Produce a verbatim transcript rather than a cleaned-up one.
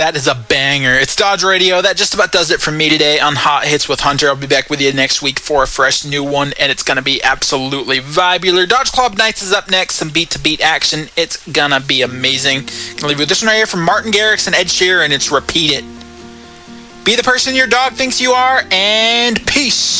That is a banger. It's Dodge Radio. That just about does it for me today on Hot Hits with Hunter. I'll be back with you next week for a fresh new one, and it's going to be absolutely vibular. Dodge Club Nights is up next. Some beat-to-beat action. It's going to be amazing. I'm going to leave you with this one right here from Martin Garrix and Ed Sheeran, and it's Repeat It. Be the person your dog thinks you are, and peace.